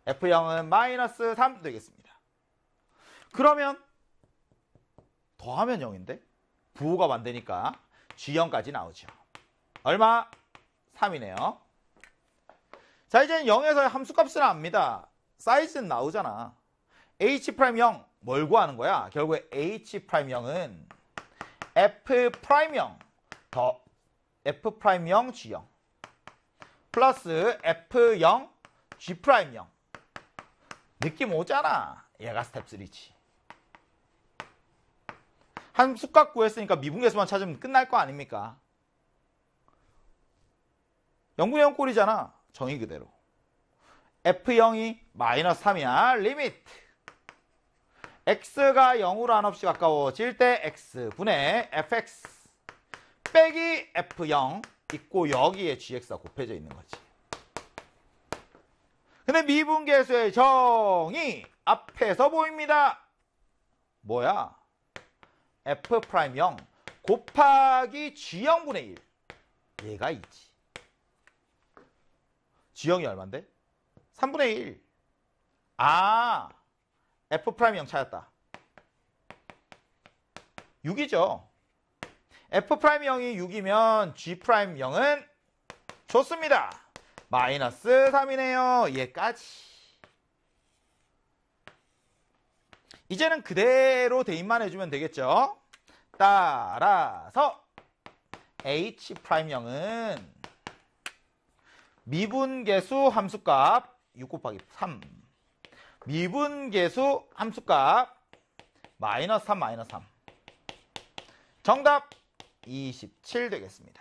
F0은 마이너스 3 되겠습니다. 그러면 더하면 0인데 부호가 만드니까 G0까지 나오죠. 얼마? 3이네요. 자, 이제는 0에서 함수값을 압니다. 사이즈는 나오잖아. H'0 뭘 구하는 거야? 결국에 H'0은 F'0 더 F'0 G0 플러스 F0 G'0 느낌 오잖아. 얘가 스텝 3지. 함수값 구했으니까 미분계수만 찾으면 끝날 거 아닙니까? 0분의 0 꼴이잖아. 정의 그대로. F0이 마이너스 3이야. 리미트. X가 0으로 한없이 가까워질 때 X분의 Fx 빼기 F0 있고 여기에 GX가 곱해져 있는 거지. 근데 미분계수의 정의 앞에서 보입니다. 뭐야? F'0 곱하기 G0분의 1. 얘가 있지. G0이 얼만데? 3분의 1. 아, F'0 찾았다. 6이죠. F'0이 6이면 G'0은 좋습니다. 마이너스 3이네요. 얘까지. 이제는 그대로 대입만 해주면 되겠죠. 따라서 H'0은 미분계수 함수값 6 곱하기 3 미분계수 함수값 마이너스 3 마이너스 3 정답 27 되겠습니다.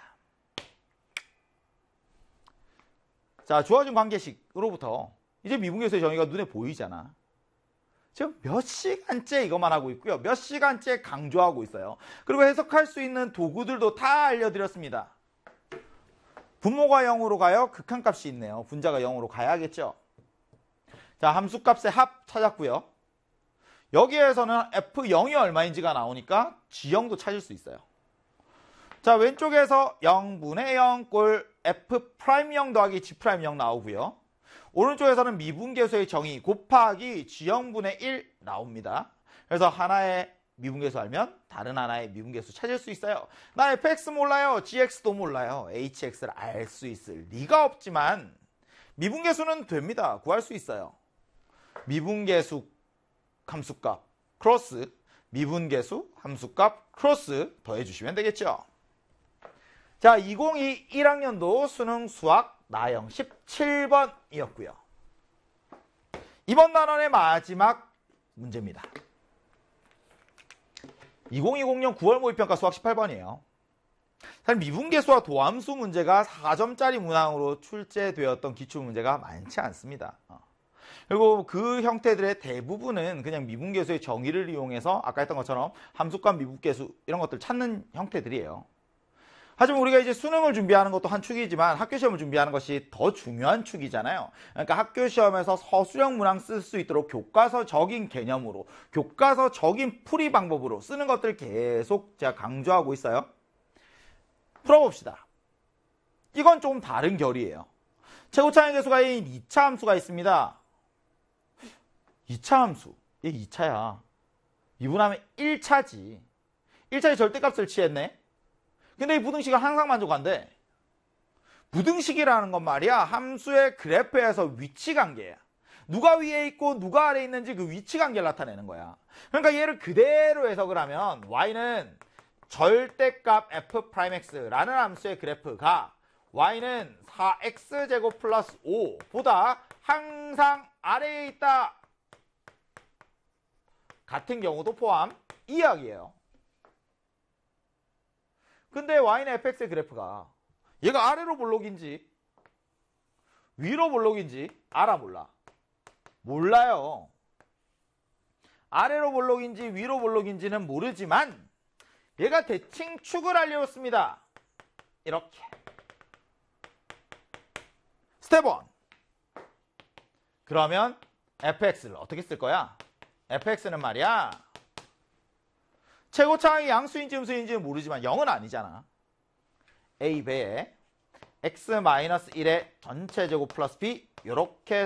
자, 주어진 관계식으로부터 이제 미분계수의 정의가 눈에 보이잖아. 지금 몇 시간째 이것만 하고 있고요. 몇 시간째 강조하고 있어요. 그리고 해석할 수 있는 도구들도 다 알려드렸습니다. 분모가 0으로 가요. 극한값이 있네요. 분자가 0으로 가야겠죠. 자, 함수값의 합 찾았고요. 여기에서는 F0이 얼마인지가 나오니까 G0도 찾을 수 있어요. 자, 왼쪽에서 0분의 0 꼴 F'0 더하기 G'0 나오고요. 오른쪽에서는 미분계수의 정의 곱하기 G0분의 1 나옵니다. 그래서 하나의 미분계수 알면 다른 하나의 미분계수 찾을 수 있어요. 나 fx 몰라요. gx도 몰라요. hx를 알 수 있을 리가 없지만 미분계수는 됩니다. 구할 수 있어요. 미분계수 함수값 크로스 미분계수 함수값 크로스 더해주시면 되겠죠. 자, 2021 1학년도 수능 수학 나형 17번이었고요. 이번 단원의 마지막 문제입니다. 2020년 9월 모의평가 수학 18번이에요. 사실 미분계수와 도함수 문제가 4점짜리 문항으로 출제되었던 기출문제가 많지 않습니다. 그리고 그 형태들의 대부분은 그냥 미분계수의 정의를 이용해서 아까 했던 것처럼 함수값 미분계수 이런 것들 찾는 형태들이에요. 하지만 우리가 이제 수능을 준비하는 것도 한 축이지만 학교 시험을 준비하는 것이 더 중요한 축이잖아요. 그러니까 학교 시험에서 서술형 문항 쓸 수 있도록 교과서적인 개념으로 교과서적인 풀이 방법으로 쓰는 것들 계속 제가 강조하고 있어요. 풀어봅시다. 이건 좀 다른 결이에요. 최고차의 개수가인 2차 함수가 있습니다. 2차 함수. 이게 2차야. 미분하면 1차지. 1차의 절대값을 취했네. 근데 이 부등식을 항상 만족한대. 부등식이라는 건 말이야. 함수의 그래프에서 위치관계야. 누가 위에 있고 누가 아래에 있는지 그 위치관계를 나타내는 거야. 그러니까 얘를 그대로 해석을 하면 y는 절대값 f'x라는 함수의 그래프가 y는 4x제곱 플러스 5보다 항상 아래에 있다. 같은 경우도 포함 이야기예요. 근데 y는 fx의 그래프가 얘가 아래로 볼록인지 위로 볼록인지 알아 몰라? 몰라요. 아래로 볼록인지 위로 볼록인지는 모르지만 얘가 대칭 축을 알려줬습니다. 이렇게. 스텝 1. 그러면 fx를 어떻게 쓸 거야? fx는 말이야. 최고차항이 양수인지 음수인지는 모르지만 0은 아니잖아. a 배에 x-1의 전체 제곱 플러스 b 이렇게